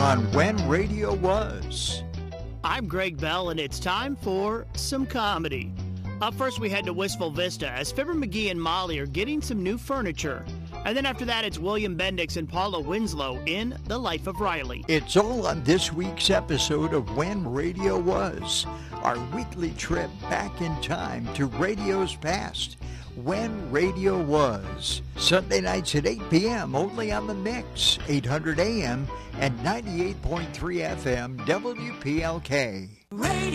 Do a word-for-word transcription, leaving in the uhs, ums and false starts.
on When Radio Was. I'm Greg Bell, and it's time for some comedy. Up first, we head to Wistful Vista as Fibber McGee and Molly are getting some new furniture. And then after that, it's William Bendix and Paula Winslow in The Life of Riley. It's all on this week's episode of When Radio Was, our weekly trip back in time to radio's past. When Radio Was, Sunday nights at eight p.m. only on The Mix, eight hundred A M and ninety-eight point three F M W P L K. Radio.